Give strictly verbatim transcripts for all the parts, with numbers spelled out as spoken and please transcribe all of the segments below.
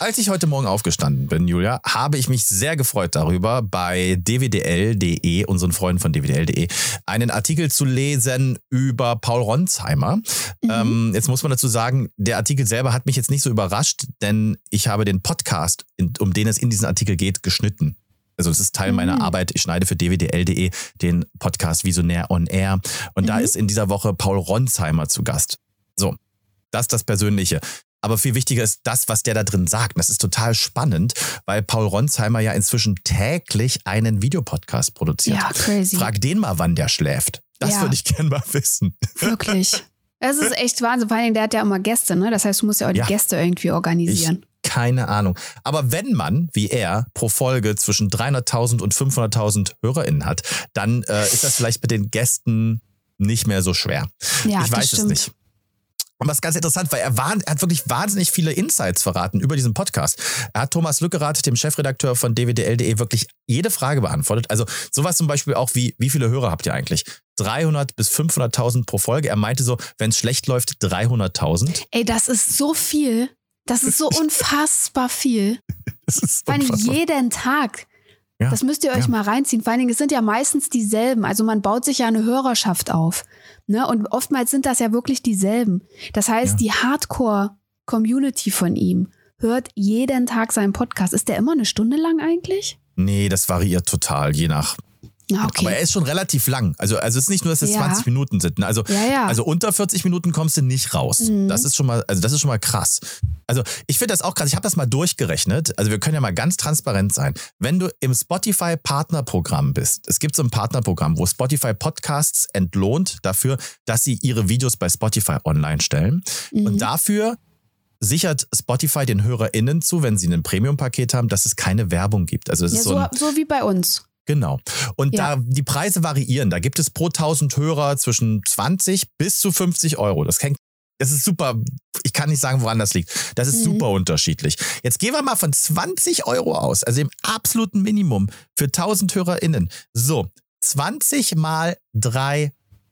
als ich heute Morgen aufgestanden bin, Julia, habe ich mich sehr gefreut darüber, bei d w d l punkt d e, unseren Freunden von d w d l punkt d e, einen Artikel zu lesen über Paul Ronsheimer. Mhm. Ähm, jetzt muss man dazu sagen, der Artikel selber hat mich jetzt nicht so überrascht, denn ich habe den Podcast, um den es in diesem Artikel geht, geschnitten. Also es ist Teil mhm. meiner Arbeit. Ich schneide für d w d l punkt d e den Podcast Visionär on Air. Und mhm. da ist in dieser Woche Paul Ronsheimer zu Gast. So, das ist das Persönliche. Aber viel wichtiger ist das, was der da drin sagt. Das ist total spannend, weil Paul Ronsheimer ja inzwischen täglich einen Videopodcast produziert. Ja, crazy. Frag den mal, wann der schläft. Das ja. würde ich gerne mal wissen. Wirklich. Es ist echt Wahnsinn. Vor allem, der hat ja immer Gäste, ne? Das heißt, du musst ja auch die ja. Gäste irgendwie organisieren. Ich, keine Ahnung. Aber wenn man, wie er, pro Folge zwischen dreihunderttausend und fünfhunderttausend HörerInnen hat, dann äh, ist das vielleicht mit den Gästen nicht mehr so schwer. Ja, ich weiß das es nicht. Und was ganz interessant, weil er, war, er hat wirklich wahnsinnig viele Insights verraten über diesen Podcast. Er hat Thomas Lückerath, dem Chefredakteur von d w d l punkt d e, wirklich jede Frage beantwortet. Also sowas zum Beispiel auch wie, wie viele Hörer habt ihr eigentlich? dreihundert bis fünfhunderttausend pro Folge. Er meinte so, wenn es schlecht läuft, dreihunderttausend. Ey, das ist so viel. Das ist so unfassbar viel. Das ist Vor allem jeden Tag. Ja, das müsst ihr euch ja. mal reinziehen. Vor allen Dingen, es sind ja meistens dieselben. Also man baut sich ja eine Hörerschaft auf. Ne? Und oftmals sind das ja wirklich dieselben. Das heißt, ja. die Hardcore-Community von ihm hört jeden Tag seinen Podcast. Ist der immer eine Stunde lang eigentlich? Nee, das variiert total, je nach... Okay. Aber er ist schon relativ lang. Also, also es ist nicht nur, dass es ja. zwanzig Minuten sind. Also, ja, ja. also unter vierzig Minuten kommst du nicht raus. Mhm. Das ist schon mal, also das ist schon mal krass. Also ich finde das auch krass. Ich habe das mal durchgerechnet. Also wir können ja mal ganz transparent sein. Wenn du im Spotify Partnerprogramm bist, es gibt so ein Partnerprogramm, wo Spotify Podcasts entlohnt dafür, dass sie ihre Videos bei Spotify online stellen. Mhm. Und dafür sichert Spotify den HörerInnen zu, wenn sie ein Premium-Paket haben, dass es keine Werbung gibt. Also es ja, ist so, so, ein, so wie bei uns. Genau. Und Ja. da die Preise variieren. Da gibt es pro tausend Hörer zwischen zwanzig bis zu fünfzig Euro. Das hängt, das ist super. Ich kann nicht sagen, woran das liegt. Das ist Mhm. super unterschiedlich. Jetzt gehen wir mal von zwanzig Euro aus, also im absoluten Minimum für tausend HörerInnen. So, zwanzig mal dreihundert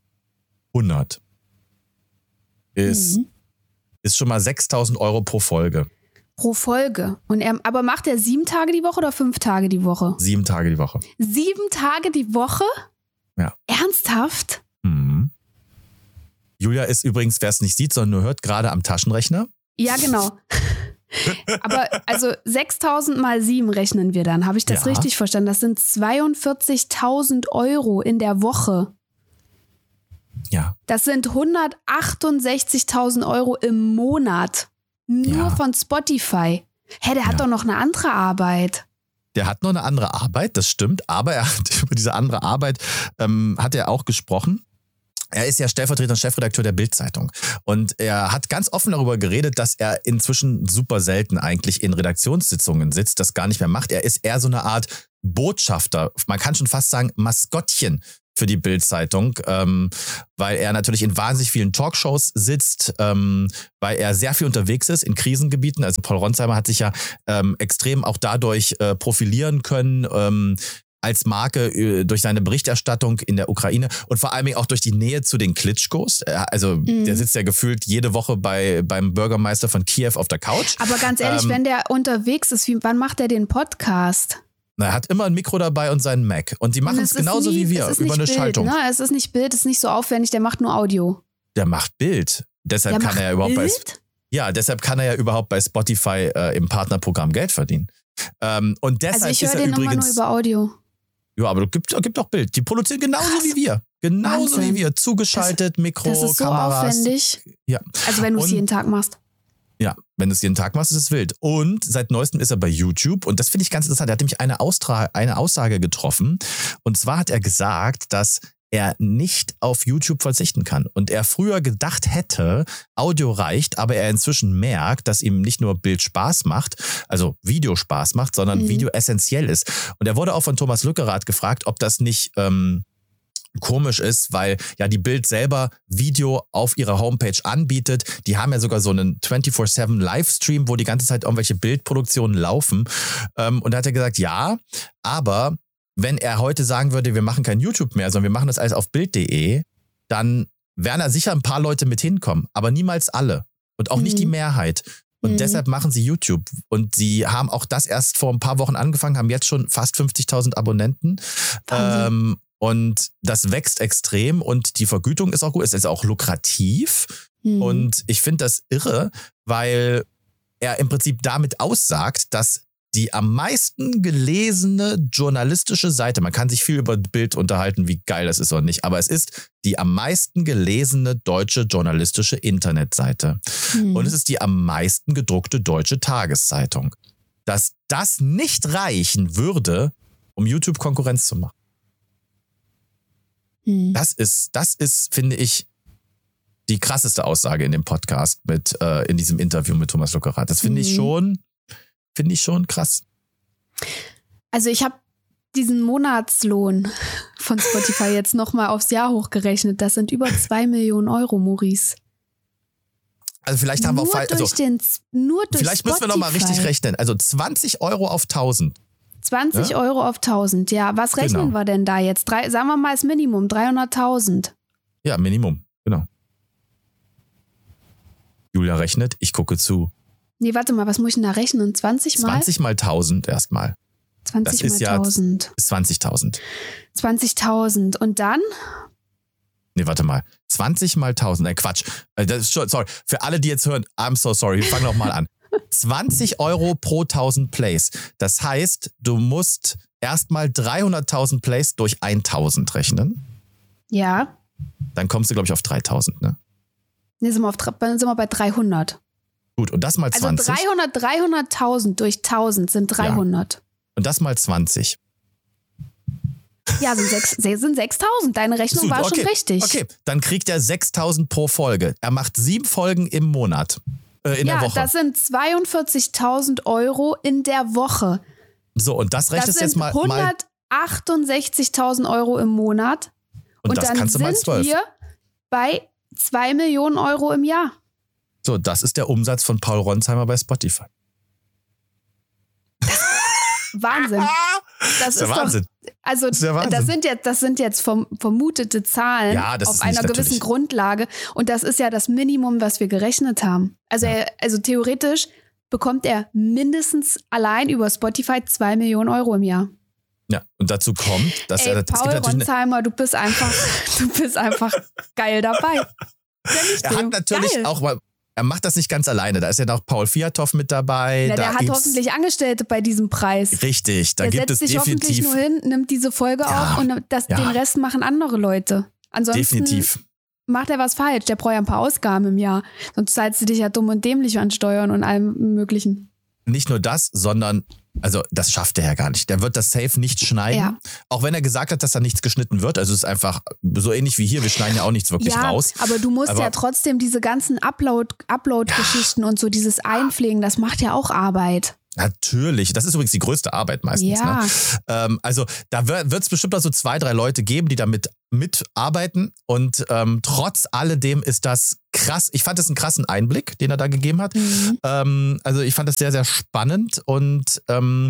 ist, Mhm. ist schon mal sechstausend Euro pro Folge. Pro Folge. Und er, aber macht er sieben Tage die Woche oder fünf Tage die Woche? Sieben Tage die Woche. Sieben Tage die Woche? Ja. Ernsthaft? Mhm. Julia ist übrigens, wer es nicht sieht, sondern nur hört, gerade am Taschenrechner. Ja, genau. Aber also sechstausend mal sieben rechnen wir dann. Habe ich das Ja. richtig verstanden? Das sind zweiundvierzigtausend Euro in der Woche. Ja. Das sind hundertachtundsechzigtausend Euro im Monat. Nur Ja. von Spotify. Hä, der hat Ja. doch noch eine andere Arbeit. Der hat noch eine andere Arbeit, das stimmt, aber er hat über diese andere Arbeit ähm, hat er auch gesprochen. Er ist ja stellvertretender Chefredakteur der Bild-Zeitung und er hat ganz offen darüber geredet, dass er inzwischen super selten eigentlich in Redaktionssitzungen sitzt, das gar nicht mehr macht. Er ist eher so eine Art Botschafter, man kann schon fast sagen Maskottchen für die Bild-Zeitung, ähm, weil er natürlich in wahnsinnig vielen Talkshows sitzt, ähm, weil er sehr viel unterwegs ist in Krisengebieten. Also Paul Ronsheimer hat sich ja ähm, extrem auch dadurch äh, profilieren können, ähm, als Marke äh, durch seine Berichterstattung in der Ukraine und vor allem auch durch die Nähe zu den Klitschkos. Äh, also Mhm. der sitzt ja gefühlt jede Woche bei beim Bürgermeister von Kiew auf der Couch. Aber ganz ehrlich, Ähm, wenn der unterwegs ist, wie, wann macht er den Podcast? Er hat immer ein Mikro dabei und seinen Mac. Und die machen Und es ist genauso nie- wie wir, es ist über nicht eine Bild, Schaltung. Ne? Es ist nicht Bild, es ist nicht so aufwendig, der macht nur Audio. Der macht Bild. Deshalb Der kann macht er ja überhaupt bei Bild? Ja, deshalb kann er ja überhaupt bei Spotify äh, im Partnerprogramm Geld verdienen. Ähm, und deshalb Also ich ist höre er den immer übrigens. nur über Audio. Ja, aber es gibt, gibt auch Bild. Die produzieren genauso Krass. wie wir. Genauso Wahnsinn. wie wir. Zugeschaltet, Mikro, Das ist so Kameras. aufwendig. Ja. Also wenn du es Und- jeden Tag machst. Ja, wenn du es jeden Tag machst, ist es wild. Und seit neuestem ist er bei YouTube. Und das finde ich ganz interessant. Er hat nämlich eine, Austra- eine Aussage getroffen. Und zwar hat er gesagt, dass er nicht auf YouTube verzichten kann. Und er früher gedacht hätte, Audio reicht, aber er inzwischen merkt, dass ihm nicht nur Bild Spaß macht, also Video Spaß macht, sondern Mhm. Video essentiell ist. Und er wurde auch von Thomas Lückerath gefragt, ob das nicht ähm, komisch ist, weil ja die Bild selber Video auf ihrer Homepage anbietet. Die haben ja sogar so einen vierundzwanzig sieben Livestream, wo die ganze Zeit irgendwelche Bildproduktionen laufen. Ähm, und da hat er gesagt, ja, aber wenn er heute sagen würde, wir machen kein YouTube mehr, sondern wir machen das alles auf Bild punkt de, dann werden da sicher ein paar Leute mit hinkommen, aber niemals alle und auch nicht Mhm. die Mehrheit. Und Mhm. deshalb machen sie YouTube. Und sie haben auch das erst vor ein paar Wochen angefangen, haben jetzt schon fast fünfzigtausend Abonnenten. Ähm, und das wächst extrem und die Vergütung ist auch gut. Es ist auch lukrativ. Mhm. Und ich finde das irre, weil er im Prinzip damit aussagt, dass die am meisten gelesene journalistische Seite, man kann sich viel über Bild unterhalten, wie geil das ist oder nicht, aber es ist die am meisten gelesene deutsche journalistische Internetseite. Mhm. Und es ist die am meisten gedruckte deutsche Tageszeitung. Dass das nicht reichen würde, um YouTube Konkurrenz zu machen. Mhm. Das ist, das ist, finde ich, die krasseste Aussage in dem Podcast mit, äh, in diesem Interview mit Thomas Lückerath. Das finde ich Mhm. schon, finde ich schon krass. Also ich habe diesen Monatslohn von Spotify jetzt nochmal aufs Jahr hochgerechnet. Das sind über zwei Millionen Euro, Maurice. Also vielleicht haben nur wir auch falsch, durch also den, nur durch vielleicht müssen wir nochmal Spotify. richtig rechnen. Also zwanzig Euro auf tausend. zwanzig Ja? Euro auf tausend, ja. Was rechnen Genau. wir denn da jetzt? Drei, sagen wir mal das Minimum, dreihunderttausend. Ja, Minimum, genau. Julia rechnet, ich gucke zu. Nee, warte mal, was muss ich denn da rechnen? zwanzig mal? zwanzig mal tausend erstmal. zwanzig das mal ist ja- tausend. Ist zwanzigtausend. zwanzigtausend. Und dann? Nee, warte mal. zwanzig mal tausend. Nein, Quatsch. Äh, Das ist schon, sorry. Für alle, die jetzt hören, I'm so sorry. Wir fangen nochmal an. zwanzig Euro pro tausend Plays. Das heißt, du musst erstmal dreihunderttausend Plays durch tausend rechnen. Ja. Dann kommst du, glaube ich, auf dreitausend, ne? Nee, sind wir, auf, dann sind wir bei dreihundert. Gut, und das mal Also zwanzig. dreihundert, dreihunderttausend durch tausend sind dreihundert. Und das mal zwanzig. Ja, sind, sechs, sind sechstausend. Deine Rechnung Gut, war okay. schon richtig. Okay, dann kriegt er sechstausend pro Folge. Er macht sieben Folgen im Monat. Äh, in ja, der Woche. das sind zweiundvierzigtausend Euro in der Woche. So, und das Das rechnest du sind jetzt mal. mal hundertachtundsechzigtausend Euro im Monat. und, Und das dann kannst du mal sind zwölf. wir bei zwei Millionen Euro im Jahr. So, das ist der Umsatz von Paul Ronsheimer bei Spotify. Wahnsinn. Das Das ist der ist Wahnsinn. Doch, also Das ist der Wahnsinn. das sind jetzt, das sind jetzt vom, vermutete Zahlen Ja, das auf ist einer nicht gewissen natürlich. Grundlage. Und das ist ja das Minimum, was wir gerechnet haben. Also, er, also theoretisch bekommt er mindestens allein über Spotify zwei Millionen Euro im Jahr. Ja, und dazu kommt, dass Ey, er. Es Paul gibt natürlich eine, Ronsheimer, du bist einfach, du bist einfach geil dabei. er hat natürlich geil. auch mal. Er macht das nicht ganz alleine. Da ist ja noch Paul Fiatow mit dabei. Ja, da der hat gibt's- hoffentlich Angestellte bei diesem Preis. Richtig, da der gibt es setzt sich hoffentlich definitiv. nur hin, nimmt diese Folge Ja, auf und das, ja. den Rest machen andere Leute. Ansonsten Definitiv. macht er was falsch. Der braucht ja ein paar Ausgaben im Jahr. Sonst zahlst du dich ja dumm und dämlich an Steuern und allem Möglichen. Nicht nur das, sondern, also das schafft er ja gar nicht. Der wird das safe nicht schneiden. Ja. Auch wenn er gesagt hat, dass da nichts geschnitten wird. Also es ist einfach so ähnlich wie hier. Wir schneiden ja auch nichts wirklich Ja, raus. aber du musst Aber- ja trotzdem diese ganzen Upload, Upload-Geschichten und so dieses Einpflegen, das macht ja auch Arbeit. Natürlich. Das ist übrigens die größte Arbeit meistens. Ja. Ne? Ähm, also da wird es bestimmt auch so zwei, drei Leute geben, die damit mitarbeiten. Und ähm, trotz alledem ist das krass. Ich fand das einen krassen Einblick, den er da gegeben hat. Mhm. Ähm, also ich fand das sehr, sehr spannend. Und ähm,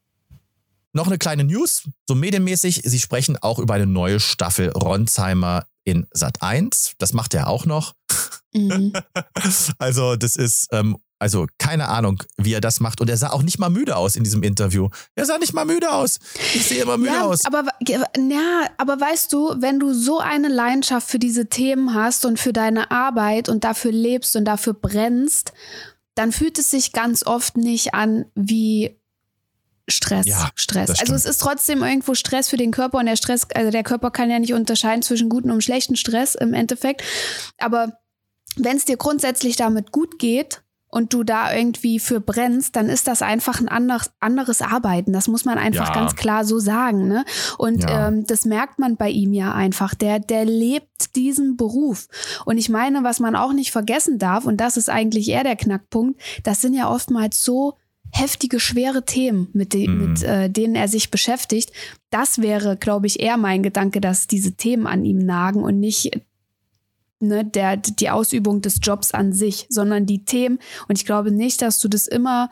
noch eine kleine News, so medienmäßig. Sie sprechen auch über eine neue Staffel Ronsheimer in Sat eins. Das macht er auch noch. Mhm. Also das ist, ähm, also keine Ahnung, wie er das macht. Und er sah auch nicht mal müde aus in diesem Interview. Er sah nicht mal müde aus. Ich sehe immer müde Ja, aus. aber, ja, aber weißt du, wenn du so eine Leidenschaft für diese Themen hast und für deine Arbeit und dafür lebst und dafür brennst, dann fühlt es sich ganz oft nicht an wie Stress. Ja, Stress. das Also es ist trotzdem irgendwo Stress für den Körper und der Stress, also der Körper kann ja nicht unterscheiden zwischen guten und schlechten Stress im Endeffekt. Aber wenn es dir grundsätzlich damit gut geht und du da irgendwie für brennst, dann ist das einfach ein anderes, anderes Arbeiten. Das muss man einfach Ja. ganz klar so sagen. Ne? Und Ja. ähm, das merkt man bei ihm ja einfach. Der, der lebt diesen Beruf. Und ich meine, was man auch nicht vergessen darf, und das ist eigentlich eher der Knackpunkt, das sind ja oftmals so heftige, schwere Themen, mit, de Mhm. mit äh, denen er sich beschäftigt. Das wäre, glaube ich, eher mein Gedanke, dass diese Themen an ihm nagen und nicht ne, der, die Ausübung des Jobs an sich, sondern die Themen. Und ich glaube nicht, dass du das immer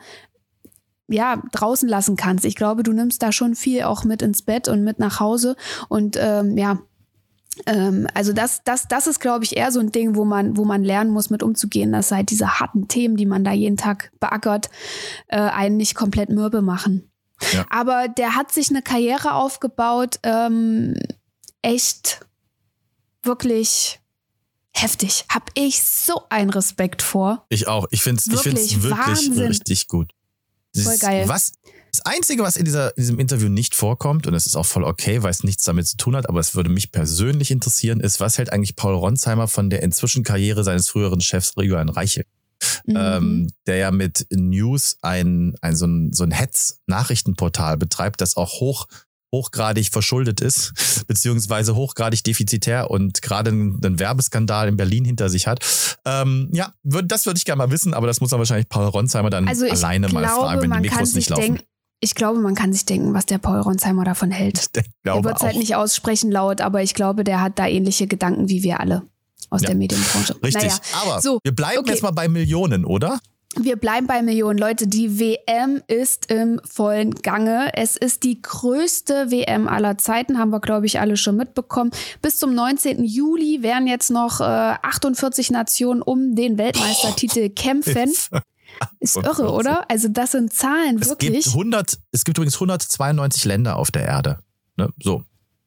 ja, draußen lassen kannst. Ich glaube, du nimmst da schon viel auch mit ins Bett und mit nach Hause. Und ähm, ja, Ähm, also das, das, das ist, glaube ich, eher so ein Ding, wo man, wo man lernen muss, mit umzugehen, dass halt diese harten Themen, die man da jeden Tag beackert, äh, einen nicht komplett mürbe machen. Ja. Aber der hat sich eine Karriere aufgebaut, ähm, echt wirklich heftig. Hab ich so einen Respekt vor. Ich auch. Ich finde es wirklich, wirklich richtig gut. Das voll geil. Was, das Einzige, was in, dieser, in diesem Interview nicht vorkommt, und es ist auch voll okay, weil es nichts damit zu tun hat, aber es würde mich persönlich interessieren, ist, was hält eigentlich Paul Ronsheimer von der inzwischen Karriere seines früheren Chefs Julian Reichelt? Mhm. Ähm, der ja mit News ein, ein so ein, so ein Hetz-Nachrichtenportal betreibt, das auch hoch hochgradig verschuldet ist, beziehungsweise hochgradig defizitär und gerade einen, einen Werbeskandal in Berlin hinter sich hat. Ähm, ja, würd, das würde ich gerne mal wissen, aber das muss dann wahrscheinlich Paul Ronsheimer dann also alleine glaube, mal fragen, wenn die Mikros nicht laufen. Denk, ich glaube, man kann sich denken, was der Paul Ronsheimer davon hält. Er wird es halt nicht aussprechen laut, aber ich glaube, der hat da ähnliche Gedanken wie wir alle aus ja. der Medienbranche. Richtig, naja. aber so, wir bleiben okay. jetzt mal bei Millionen, oder? Wir bleiben bei Millionen. Leute, die W M ist im vollen Gange. Es ist die größte W M aller Zeiten, haben wir, glaube ich, alle schon mitbekommen. Bis zum neunzehnten Juli werden jetzt noch äh, achtundvierzig Nationen um den Weltmeistertitel oh, kämpfen. Ist irre, oder? Also das sind Zahlen, es wirklich. Gibt hundert, es gibt übrigens hundertzweiundneunzig Länder auf der Erde. Ne? So.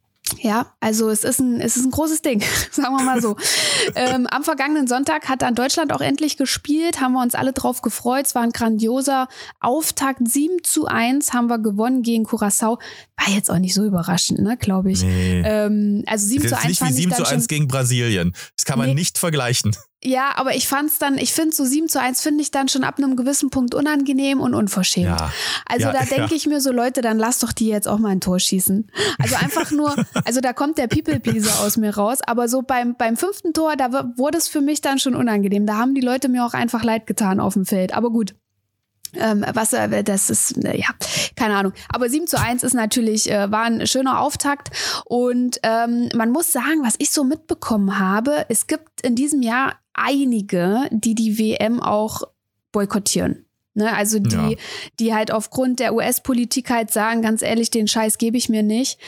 Ja, also es ist ein, es ist ein großes Ding, sagen wir mal so. ähm, am vergangenen Sonntag hat dann Deutschland auch endlich gespielt, haben wir uns alle drauf gefreut. Es war ein grandioser Auftakt, sieben zu eins haben wir gewonnen gegen Curaçao. War jetzt auch nicht so überraschend, ne, glaube ich. Nee. Ähm, also sieben zu eins nicht wie sieben zu eins gegen Brasilien. Das kann man nee. nicht vergleichen. Ja, aber ich fand's dann, ich finde so sieben zu eins finde ich dann schon ab einem gewissen Punkt unangenehm und unverschämt. Ja. Also ja, da denke ja. ich mir so, Leute, dann lass doch die jetzt auch mal ein Tor schießen. Also einfach nur, also da kommt der People-Pleaser aus mir raus, aber so beim, beim fünften Tor, da wurde es für mich dann schon unangenehm. Da haben die Leute mir auch einfach leid getan auf dem Feld. Aber gut. Ähm, was, äh, das ist, äh, ja, keine Ahnung. Aber sieben zu eins ist natürlich, äh, war ein schöner Auftakt. Und ähm, man muss sagen, was ich so mitbekommen habe, es gibt in diesem Jahr einige, die die W M auch boykottieren. Ne, also die, ja. die halt aufgrund der U S-Politik halt sagen, ganz ehrlich, den Scheiß gebe ich mir nicht.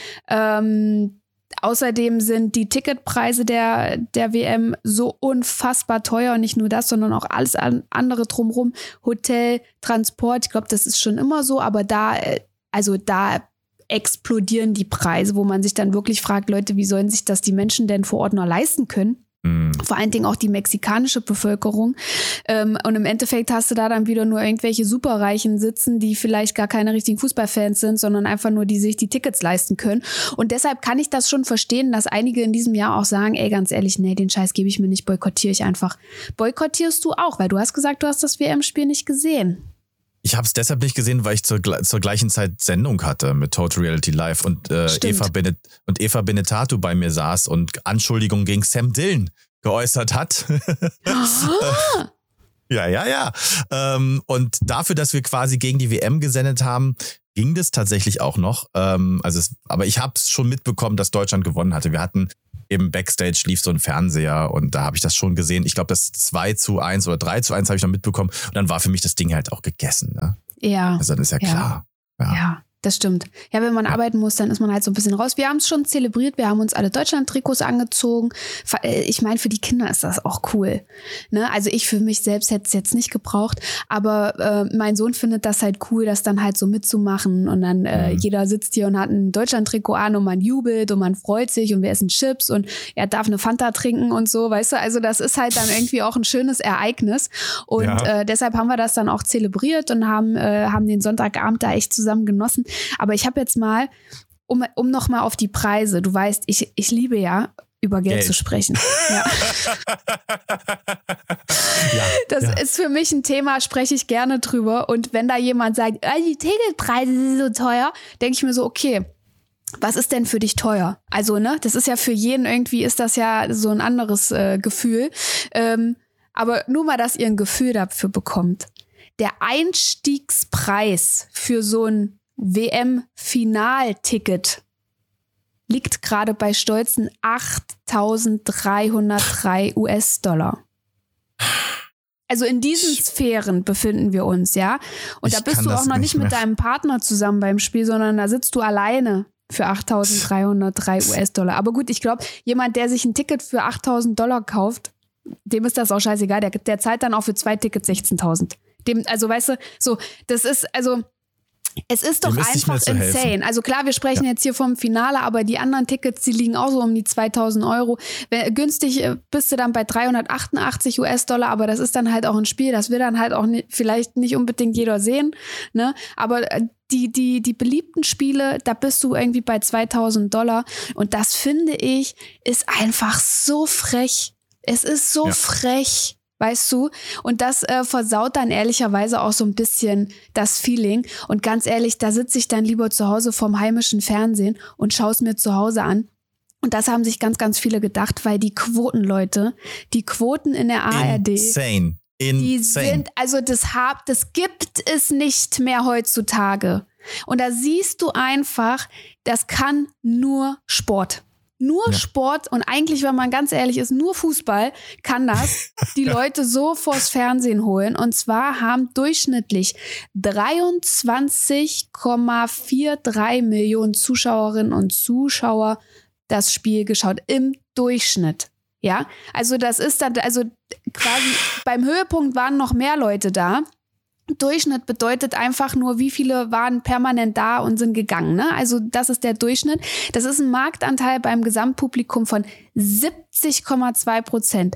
Ähm, Außerdem sind die Ticketpreise der, der W M so unfassbar teuer. Und nicht nur das, sondern auch alles andere drumherum. Hotel, Transport, ich glaube, das ist schon immer so. Aber da, also da explodieren die Preise, wo man sich dann wirklich fragt, Leute, wie sollen sich das die Menschen denn vor Ort noch leisten können? Mhm. Vor allen Dingen auch die mexikanische Bevölkerung. Ähm, und im Endeffekt hast du da dann wieder nur irgendwelche Superreichen sitzen, die vielleicht gar keine richtigen Fußballfans sind, sondern einfach nur, die sich die Tickets leisten können. Und deshalb kann ich das schon verstehen, dass einige in diesem Jahr auch sagen, ey, ganz ehrlich, nee, den Scheiß gebe ich mir nicht, boykottiere ich einfach. Boykottierst du auch, weil du hast gesagt, du hast das W M-Spiel nicht gesehen. Ich habe es deshalb nicht gesehen, weil ich zur, zur gleichen Zeit Sendung hatte mit Total Reality Live und, äh, Eva, Benet, und Eva Benetato bei mir saß und Anschuldigungen gegen Sam Dillon geäußert hat. Oh. ja, ja, ja. Ähm, und dafür, dass wir quasi gegen die W M gesendet haben, ging das tatsächlich auch noch. Ähm, also es, aber ich habe es schon mitbekommen, dass Deutschland gewonnen hatte. Wir hatten eben Backstage lief so ein Fernseher und da habe ich das schon gesehen. Ich glaube, das zwei zu eins oder drei zu eins habe ich noch mitbekommen. Und dann war für mich das Ding halt auch gegessen. Ne? Ja. Also dann ist ja klar. Ja. ja. ja. Das stimmt. Ja, wenn man ja. arbeiten muss, dann ist man halt so ein bisschen raus. Wir haben es schon zelebriert, wir haben uns alle Deutschland-Trikots angezogen. Ich meine, für die Kinder ist das auch cool. Ne? Also ich für mich selbst hätte es jetzt nicht gebraucht, aber äh, mein Sohn findet das halt cool, das dann halt so mitzumachen und dann äh, mhm. jeder sitzt hier und hat ein Deutschland-Trikot an und man jubelt und man freut sich und wir essen Chips und er darf eine Fanta trinken und so, weißt du? Also das ist halt dann irgendwie auch ein schönes Ereignis und ja. äh, deshalb haben wir das dann auch zelebriert und haben, äh, haben den Sonntagabend da echt zusammen genossen. Aber ich habe jetzt mal, um, um noch mal auf die Preise, du weißt, ich, ich liebe ja, über Geld, Geld. zu sprechen. Ja. ja, das ja. ist für mich ein Thema, spreche ich gerne drüber. Und wenn da jemand sagt, oh, die Ticketpreise sind so teuer, denke ich mir so, okay, was ist denn für dich teuer? Also, ne, das ist ja für jeden irgendwie, ist das ja so ein anderes äh, Gefühl. Ähm, aber nur mal, dass ihr ein Gefühl dafür bekommt. Der Einstiegspreis für so ein W M-Finalticket liegt gerade bei stolzen achttausenddreihundertdrei US-Dollar. Also in diesen Sphären befinden wir uns, ja. Und ich da bist du auch noch nicht mit deinem Partner zusammen beim Spiel, sondern da sitzt du alleine für achttausenddreihundertdrei U S-Dollar. Aber gut, ich glaube, jemand, der sich ein Ticket für achttausend Dollar kauft, dem ist das auch scheißegal. Der, der zahlt dann auch für zwei Tickets sechzehntausend. Dem, also weißt du, so, das ist, also es ist doch einfach insane. Also klar, wir sprechen ja. jetzt hier vom Finale, aber die anderen Tickets, die liegen auch so um die zweitausend Euro. Wenn, günstig bist du dann bei dreihundertachtundachtzig U S-Dollar, aber das ist dann halt auch ein Spiel, das will dann halt auch nicht, vielleicht nicht unbedingt jeder sehen, ne? Aber die, die, die beliebten Spiele, da bist du irgendwie bei zweitausend Dollar und das finde ich, ist einfach so frech. Es ist so ja. frech. Weißt du? Und das äh, versaut dann ehrlicherweise auch so ein bisschen das Feeling. Und ganz ehrlich, da sitze ich dann lieber zu Hause vorm heimischen Fernsehen und schaue es mir zu Hause an. Und das haben sich ganz, ganz viele gedacht, weil die Quoten, Leute, die Quoten in der A R D, Insane. Insane. die sind, also das, hab, das gibt es nicht mehr heutzutage. Und da siehst du einfach, das kann nur Sport. Nur ja. Sport und eigentlich, wenn man ganz ehrlich ist, nur Fußball kann das die Leute so vors Fernsehen holen. Und zwar haben durchschnittlich dreiundzwanzig Komma dreiundvierzig Millionen Zuschauerinnen und Zuschauer das Spiel geschaut. Im Durchschnitt. Ja, also das ist dann, also quasi beim Höhepunkt waren noch mehr Leute da. Durchschnitt bedeutet einfach nur, wie viele waren permanent da und sind gegangen. Ne? Also das ist der Durchschnitt. Das ist ein Marktanteil beim Gesamtpublikum von siebzig Komma zwei Prozent.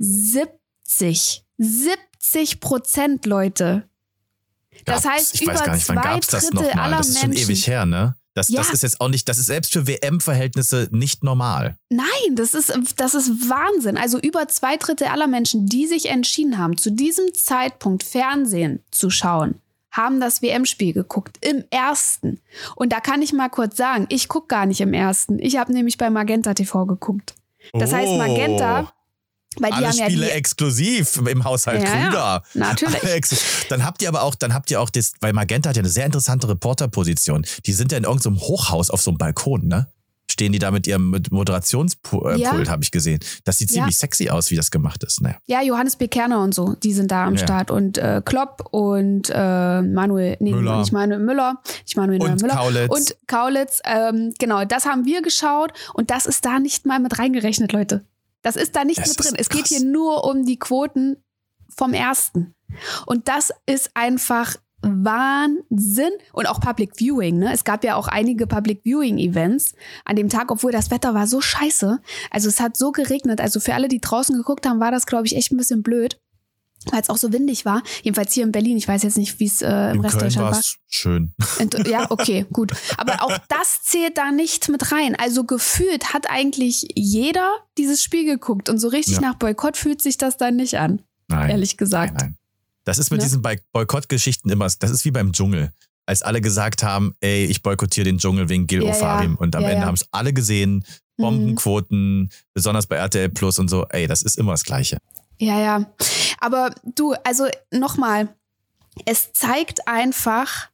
siebzig. siebzig Prozent, Leute. Das Gab's, heißt, ich über weiß gar nicht, wann zwei gab's das Drittel noch mal? aller Das ist schon Menschen. ewig her, ne? Das, Ja. das ist jetzt auch nicht, das ist selbst für W M-Verhältnisse nicht normal. Nein, das ist, das ist Wahnsinn. Also über zwei Drittel aller Menschen, die sich entschieden haben, zu diesem Zeitpunkt Fernsehen zu schauen, haben das W M-Spiel geguckt, im ersten. Und da kann ich mal kurz sagen, ich gucke gar nicht im ersten. Ich habe nämlich bei Magenta T V geguckt. Das oh. heißt Magenta... Weil die Alle haben Spiele ja die, exklusiv im Haushalt ja, Krüger. Ja, natürlich. Dann habt ihr aber auch, dann habt ihr auch das, weil Magenta hat ja eine sehr interessante Reporterposition. Die sind ja in irgendeinem Hochhaus auf so einem Balkon, ne? Stehen die da mit ihrem Moderationspult, ja. habe ich gesehen. Das sieht ziemlich ja. sexy aus, wie das gemacht ist. Naja. Ja, Johannes B. Kerner und so, die sind da am ja. Start. Und äh, Klopp und äh, Manuel, nee, Müller. nicht Manuel Müller, nicht Manuel und Müller. Kaulitz. Und Kaulitz, ähm, genau, das haben wir geschaut und das ist da nicht mal mit reingerechnet, Leute. Das ist da nicht das mit drin. Es krass. geht hier nur um die Quoten vom ersten. Und das ist einfach Wahnsinn. Und auch Public Viewing, ne? Es gab ja auch einige Public Viewing Events an dem Tag, obwohl das Wetter war so scheiße. Also es hat so geregnet. Also für alle, die draußen geguckt haben, war das, glaube ich, echt ein bisschen blöd. Weil es auch so windig war. Jedenfalls hier in Berlin. Ich weiß jetzt nicht, wie es äh, im in Rest Köln Deutschland war. Schön. Ja, okay, gut. Aber auch das zählt da nicht mit rein. Also gefühlt hat eigentlich jeder dieses Spiel geguckt. Und so richtig ja. nach Boykott fühlt sich das dann nicht an. Nein. Ehrlich gesagt. Nein, nein. Das ist mit ne? diesen Boykott-Geschichten immer, das ist wie beim Dschungel. Als alle gesagt haben, ey, ich boykottiere den Dschungel wegen Gil ja, Ofarim. Ja. Und am ja, Ende ja. haben es alle gesehen. Bombenquoten, mhm. besonders bei R T L Plus und so. Ey, das ist immer das Gleiche. Ja, ja. Aber du, also nochmal, es zeigt einfach,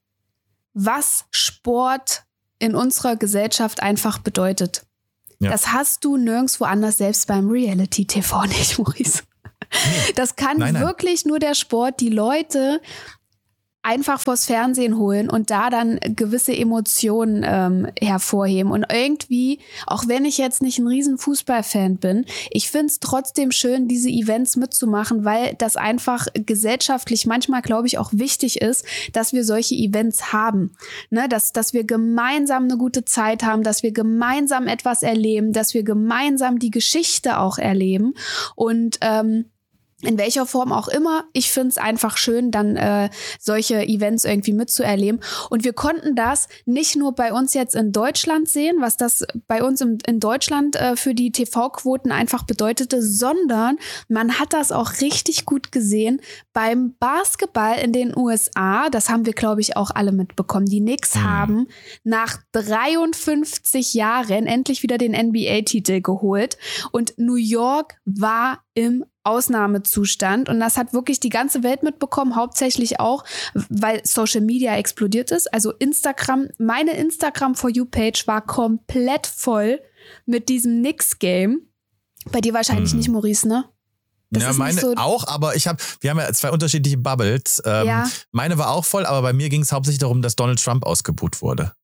was Sport in unserer Gesellschaft einfach bedeutet. Ja. Das hast du nirgendwo anders, selbst beim Reality-T V nicht, Maurice. Nee. Das kann nein, nein. wirklich nur der Sport, die Leute einfach vors Fernsehen holen und da dann gewisse Emotionen ähm, hervorheben. Und irgendwie, auch wenn ich jetzt nicht ein riesen Fußballfan bin, ich finde es trotzdem schön, diese Events mitzumachen, weil das einfach gesellschaftlich manchmal, glaube ich, auch wichtig ist, dass wir solche Events haben. Ne? Dass, dass wir gemeinsam eine gute Zeit haben, dass wir gemeinsam etwas erleben, dass wir gemeinsam die Geschichte auch erleben. Und ähm, in welcher Form auch immer, ich finde es einfach schön, dann äh, solche Events irgendwie mitzuerleben. Und wir konnten das nicht nur bei uns jetzt in Deutschland sehen, was das bei uns im, in Deutschland äh, für die T V-Quoten einfach bedeutete, sondern man hat das auch richtig gut gesehen beim Basketball in den U S A. Das haben wir, glaube ich, auch alle mitbekommen. Die Knicks mhm. haben nach dreiundfünfzig Jahren endlich wieder den N B A-Titel geholt. Und New York war im Ausnahmezustand und das hat wirklich die ganze Welt mitbekommen, hauptsächlich auch, weil Social Media explodiert ist. Also Instagram, meine Instagram For You Page war komplett voll mit diesem Knicks-Game. Bei dir wahrscheinlich hm. nicht, Maurice, ne? Das ja, meine so auch, aber ich habe, wir haben ja zwei unterschiedliche Bubbles. Ähm, ja. Meine war auch voll, aber bei mir ging es hauptsächlich darum, dass Donald Trump ausgebuht wurde.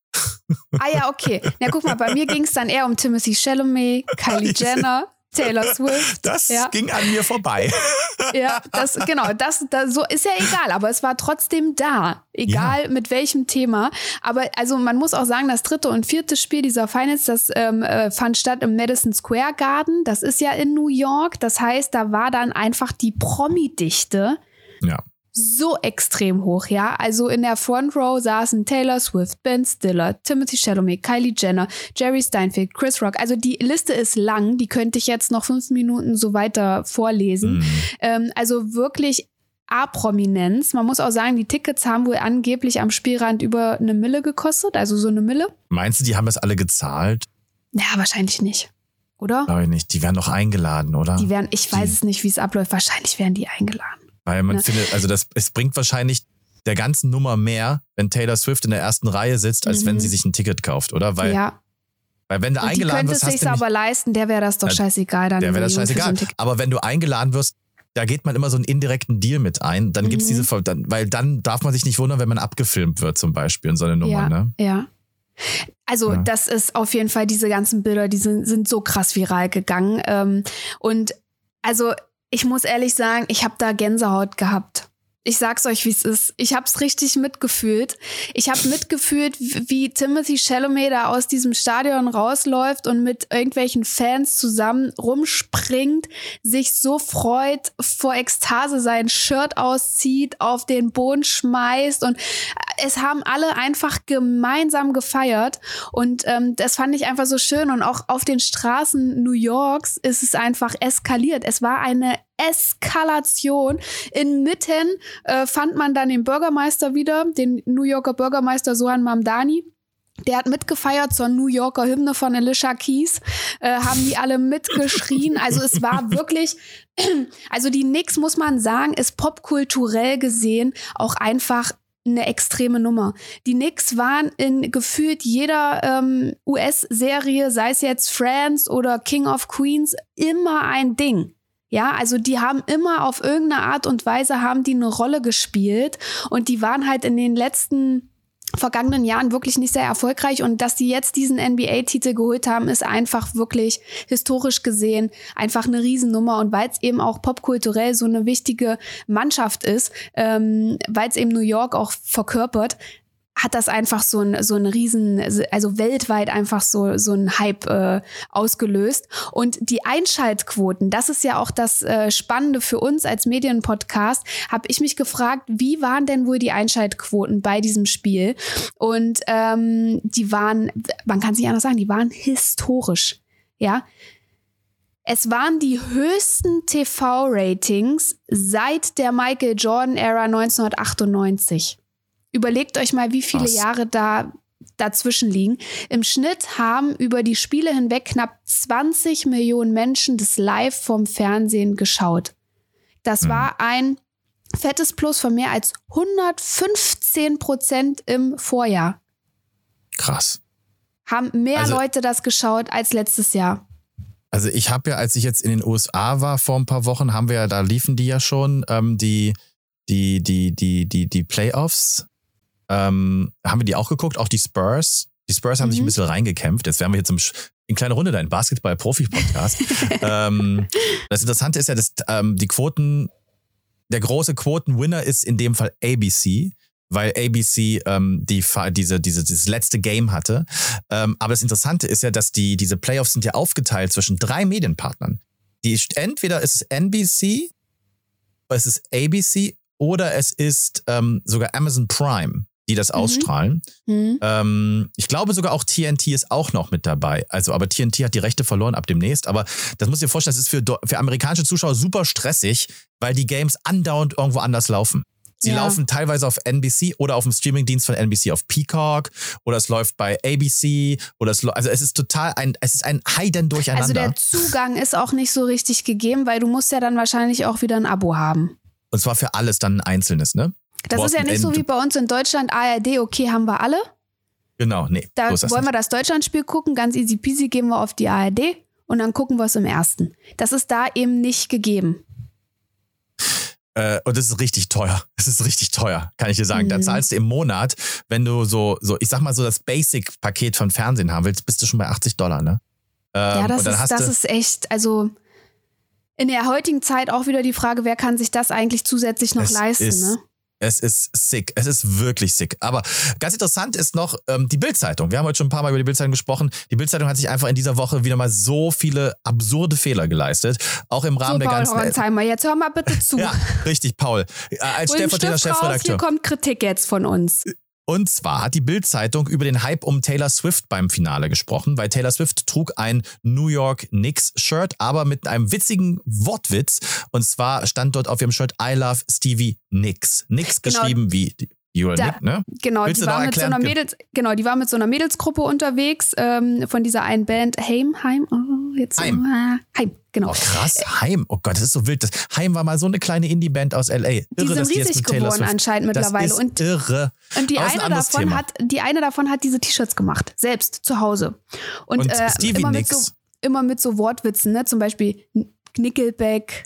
Ah ja, okay. Na guck mal, bei mir ging es dann eher um Timothée Chalamet, Kylie Jenner, Taylor Swift. Das ja. ging an mir vorbei. Ja, das, genau, das, das so ist ja egal, aber es war trotzdem da. Egal ja. mit welchem Thema. Aber also man muss auch sagen, das dritte und vierte Spiel dieser Finals, das ähm, äh, fand statt im Madison Square Garden. Das ist ja in New York. Das heißt, da war dann einfach die Promi-Dichte. Ja. So extrem hoch, ja. Also in der Front Row saßen Taylor Swift, Ben Stiller, Timothée Chalamet, Kylie Jenner, Jerry Steinfeld, Chris Rock. Also die Liste ist lang, die könnte ich jetzt noch fünf Minuten so weiter vorlesen. Mhm. Ähm, also wirklich A-Prominenz. Man muss auch sagen, die Tickets haben wohl angeblich am Spielrand über eine Mille gekostet, also so eine Mille. Meinst du, die haben das alle gezahlt? Ja, wahrscheinlich nicht, oder? Glaube ich nicht. Die werden doch eingeladen, oder? Die werden, ich weiß die. es nicht, wie es abläuft. Wahrscheinlich werden die eingeladen. Weil man ja. findet, also das, es bringt wahrscheinlich der ganzen Nummer mehr, wenn Taylor Swift in der ersten Reihe sitzt, als mhm. wenn sie sich ein Ticket kauft, oder? Weil, ja. weil wenn du und eingeladen wirst, hast du. Die könnte es sich aber leisten, der wäre das doch scheißegal. Dann der wäre das scheißegal. So aber wenn du eingeladen wirst, da geht man immer so einen indirekten Deal mit ein. Dann mhm. gibt's diese, dann, weil dann darf man sich nicht wundern, wenn man abgefilmt wird zum Beispiel in so eine Nummer, ja, ne? Ja. Also ja. das ist auf jeden Fall, diese ganzen Bilder, die sind, sind so krass viral gegangen. Ähm, und also ich muss ehrlich sagen, ich habe da Gänsehaut gehabt. Ich sag's euch, wie es ist. Ich hab's richtig mitgefühlt. Ich habe mitgefühlt, wie Timothée Chalamet da aus diesem Stadion rausläuft und mit irgendwelchen Fans zusammen rumspringt, sich so freut, vor Ekstase sein Shirt auszieht, auf den Boden schmeißt und es haben alle einfach gemeinsam gefeiert und ähm, das fand ich einfach so schön und auch auf den Straßen New Yorks ist es einfach eskaliert. Es war eine Eskalation. Inmitten äh, fand man dann den Bürgermeister wieder, den New Yorker Bürgermeister Zohran Mamdani. Der hat mitgefeiert zur New Yorker Hymne von Alicia Keys. Äh, haben die alle mitgeschrien. Also es war wirklich, also die Knicks, muss man sagen, ist popkulturell gesehen auch einfach eine extreme Nummer. Die Knicks waren in gefühlt jeder ähm, U S-Serie, sei es jetzt Friends oder King of Queens, immer ein Ding. Ja, also die haben immer auf irgendeine Art und Weise haben die eine Rolle gespielt und die waren halt in den letzten vergangenen Jahren wirklich nicht sehr erfolgreich und dass die jetzt diesen N B A-Titel geholt haben, ist einfach wirklich historisch gesehen einfach eine Riesennummer und weil es eben auch popkulturell so eine wichtige Mannschaft ist, ähm, weil es eben New York auch verkörpert, hat das einfach so ein so ein riesen, also weltweit einfach so so ein Hype äh, ausgelöst. Und die Einschaltquoten, das ist ja auch das äh, Spannende für uns als Medienpodcast, habe ich mich gefragt, wie waren denn wohl die Einschaltquoten bei diesem Spiel? Und ähm, die waren, man kann es nicht anders sagen, die waren historisch, ja. Es waren die höchsten T V-Ratings seit der Michael Jordan-Ära neunzehnhundertachtundneunzig. Überlegt euch mal, wie viele Was? Jahre da dazwischen liegen. Im Schnitt haben über die Spiele hinweg knapp zwanzig Millionen Menschen das live vom Fernsehen geschaut. Das mhm. war ein fettes Plus von mehr als hundertfünfzehn Prozent im Vorjahr. Krass. Haben mehr also, Leute das geschaut als letztes Jahr. Also ich habe ja, als ich jetzt in den U S A war vor ein paar Wochen, haben wir ja, da liefen die ja schon, ähm, die, die, die, die, die, die Playoffs. Ähm, haben wir die auch geguckt, auch die Spurs. Die Spurs haben mhm. sich ein bisschen reingekämpft. Jetzt wären wir hier zum Sch- in kleine Runde dein Basketball-Profi-Podcast. ähm, das Interessante ist ja, dass ähm, die Quoten, der große Quoten-Winner ist in dem Fall A B C, weil A B C ähm, die diese diese dieses letzte Game hatte. Ähm, aber das Interessante ist ja, dass die diese Playoffs sind ja aufgeteilt zwischen drei Medienpartnern. Die entweder ist es N B C, es ist A B C oder es ist ähm, sogar Amazon Prime, die das ausstrahlen. Mhm. Ähm, ich glaube sogar auch T N T ist auch noch mit dabei. Also, aber T N T hat die Rechte verloren ab demnächst. Aber das muss ich dir vorstellen, das ist für, für amerikanische Zuschauer super stressig, weil die Games andauernd irgendwo anders laufen. Sie ja. laufen teilweise auf N B C oder auf dem Streamingdienst von N B C auf Peacock oder es läuft bei A B C oder es, also es ist total ein, es ist ein Heiden durcheinander. Also der Zugang ist auch nicht so richtig gegeben, weil du musst ja dann wahrscheinlich auch wieder ein Abo haben. Und zwar für alles dann ein einzelnes, ne? Das ist ja nicht so wie bei uns in Deutschland, A R D, okay, haben wir alle. Genau, nee. Da so wollen nicht. wir das Deutschlandspiel gucken, ganz easy peasy, gehen wir auf die A R D und dann gucken wir es im ersten. Das ist da eben nicht gegeben. Äh, und das ist richtig teuer. Das ist richtig teuer, kann ich dir sagen. Mhm. Da zahlst du im Monat, wenn du so, so ich sag mal so das Basic-Paket von Fernsehen haben willst, bist du schon bei achtzig Dollar, ne? Ähm, ja, das, und dann ist, hast das du, ist echt, also in der heutigen Zeit auch wieder die Frage, wer kann sich das eigentlich zusätzlich noch es leisten, ist, ne? Es ist sick. Es ist wirklich sick. Aber ganz interessant ist noch ähm, die Bild-Zeitung. Wir haben heute schon ein paar Mal über die Bild-Zeitung gesprochen. Die Bild-Zeitung hat sich einfach in dieser Woche wieder mal so viele absurde Fehler geleistet. Auch im Rahmen so, der Paul ganzen... Horonsheimer, jetzt hör mal bitte zu. Ja, richtig, Paul. Äh, Als Hol den stellvertretender Stift raus, Chefredakteur. hier kommt Kritik jetzt von uns. Und zwar hat die Bild-Zeitung über den Hype um Taylor Swift beim Finale gesprochen, weil Taylor Swift trug ein New York Knicks-Shirt, aber mit einem witzigen Wortwitz. Und zwar stand dort auf ihrem Shirt I love Stevie Nicks. Nicks Genau. geschrieben wie You're Da, Nick, ne? Genau, Willst die du noch war mit so erklären? einer Mädels, genau, die war mit so einer Mädelsgruppe unterwegs, ähm, von dieser einen Band Heim, Heim, oh, jetzt Heim. äh, Heim, genau. Oh krass, Heim. Oh Gott, das ist so wild. Das Heim war mal so eine kleine Indie-Band aus L A. Irre, Die sind dass die jetzt riesig mit Taylor geworden Swift. anscheinend Das mittlerweile. ist Und, irre. und die Aber ist ein eine anderes davon Thema. hat, die eine davon hat diese T-Shirts gemacht, selbst zu Hause. Und, Und äh, Stevie immer, mit Nicks. so, immer mit so Wortwitzen, ne? Zum Beispiel Nickelback,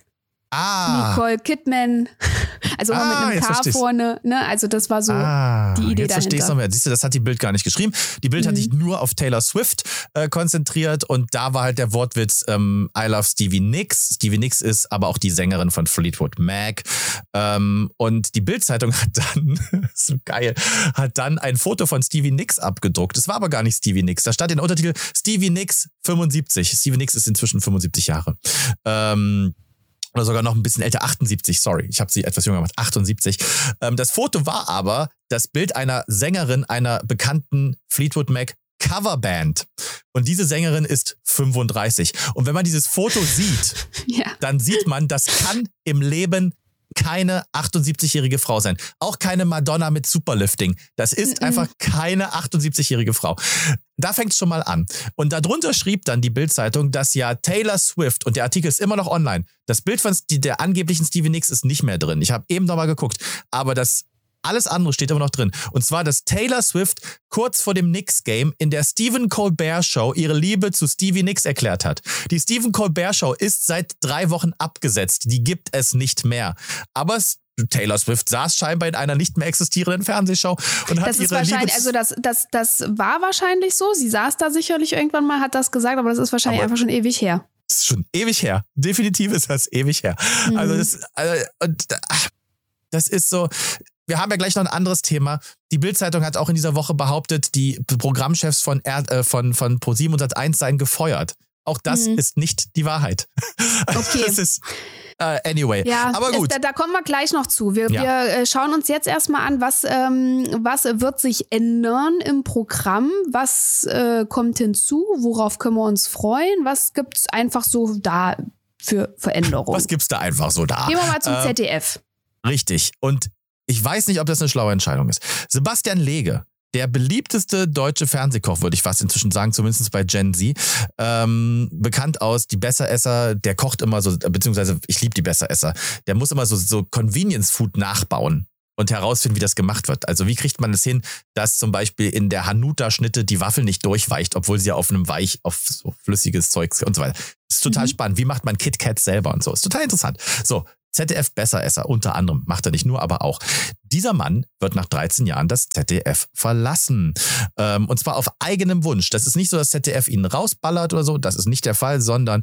Ah. Nicole Kidman, also immer Ah, mit einem jetzt K versteh's. vorne, ne? Also das war so Ah, die Idee jetzt verstehe ich dahinter. noch mehr. Siehst du, das hat die Bild gar nicht geschrieben. Die Bild Mhm. hat sich nur auf Taylor Swift äh, konzentriert und da war halt der Wortwitz ähm, I love Stevie Nicks. Stevie Nicks ist aber auch die Sängerin von Fleetwood Mac. Ähm, und die Bild-Zeitung hat dann, so geil, hat dann ein Foto von Stevie Nicks abgedruckt. Das war aber gar nicht Stevie Nicks. Da stand in der Untertitel Stevie Nicks fünfundsiebzig. Stevie Nicks ist inzwischen fünfundsiebzig Jahre. Ähm, Oder sogar noch ein bisschen älter, achtundsiebzig, sorry, ich habe sie etwas jünger gemacht, achtundsiebzig. Ähm, das Foto war aber das Bild einer Sängerin einer bekannten Fleetwood Mac Coverband. Und diese Sängerin ist fünfunddreißig. Und wenn man dieses Foto sieht, Ja. dann sieht man, das kann im Leben keine achtundsiebzigjährige Frau sein. Auch keine Madonna mit Superlifting. Das ist Mhm. einfach keine achtundsiebzigjährige Frau. Da fängt es schon mal an. Und darunter schrieb dann die Bild-Zeitung, dass ja Taylor Swift, und der Artikel ist immer noch online, das Bild von St- der angeblichen Stevie Nicks ist nicht mehr drin. Ich habe eben noch mal geguckt. Aber das alles andere steht immer noch drin. Und zwar, dass Taylor Swift kurz vor dem Knicks-Game in der Stephen Colbert Show ihre Liebe zu Stevie Nicks erklärt hat. Die Stephen Colbert Show ist seit drei Wochen abgesetzt. Die gibt es nicht mehr. Aber s- Taylor Swift saß scheinbar in einer nicht mehr existierenden Fernsehshow und hat Das ist ihre Liebe... wahrscheinlich, also das, das, das war wahrscheinlich so. Sie saß da sicherlich irgendwann mal, hat das gesagt, aber das ist wahrscheinlich Aber- einfach schon ewig her. Das ist schon ewig her. Definitiv ist das ewig her. Mhm. Also das, äh, und, ach, das ist so... Wir haben ja gleich noch ein anderes Thema. Die Bild-Zeitung hat auch in dieser Woche behauptet, die Programmchefs von, R, äh, von, von ProSieben und Sat eins seien gefeuert. Auch das Mhm. ist nicht die Wahrheit. Okay. Das ist, äh, anyway. Ja, aber gut. Es, da, da kommen wir gleich noch zu. Wir, Ja. wir äh, schauen uns jetzt erstmal an, was, ähm, was wird sich ändern im Programm, was äh, kommt hinzu, worauf können wir uns freuen, was gibt es einfach so da für Veränderungen. Was gibt's da einfach so da? Gehen wir mal zum Ähm, Z D F. Richtig. Und ich weiß nicht, ob das eine schlaue Entscheidung ist. Sebastian Lege, der beliebteste deutsche Fernsehkoch, würde ich fast inzwischen sagen, zumindest bei Gen Z. Ähm, bekannt aus Die Besseresser, der kocht immer so, beziehungsweise ich liebe die Besseresser. Der muss immer so, so Convenience-Food nachbauen und herausfinden, wie das gemacht wird. Also wie kriegt man es hin, dass zum Beispiel in der Hanuta-Schnitte die Waffel nicht durchweicht, obwohl sie ja auf einem Weich, auf so flüssiges Zeugs und so weiter. Ist total Mhm. spannend. Wie macht man KitKat selber und so. Ist total interessant. So, Z D F Besseresser, unter anderem, macht er nicht nur, aber auch. Dieser Mann wird nach dreizehn Jahren das Z D F verlassen. Ähm, und zwar auf eigenem Wunsch. Das ist nicht so, dass Z D F ihn rausballert oder so, das ist nicht der Fall, sondern